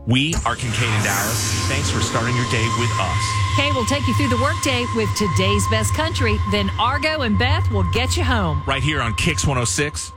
We are Kincaid and Dallas. Thanks for starting your day with us. Kay will take you through the workday with today's best country. Then Argo and Beth will get you home. Right here on Kix 106.